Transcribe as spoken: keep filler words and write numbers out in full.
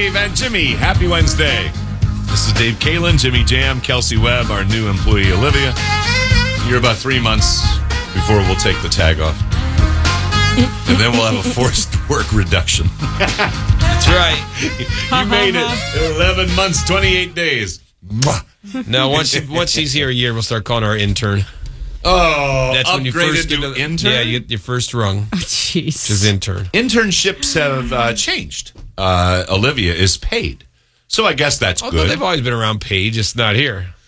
Dave and Jimmy. Happy Wednesday. This is Dave Kalin, Jimmy Jam, Kelsey Webb, our new employee, Olivia. You're about three months before we'll take the tag off. And then we'll have a forced work reduction. That's right. You made it. eleven months, twenty-eight days. No, once once he's here a year, we'll start calling our intern. Oh, That's when you first get to the, intern? Yeah, you get your first rung. Oh, jeez. Which is intern. Internships have uh, changed. Uh, Olivia is paid. So I guess that's Although good. they've always been around paid, just not here.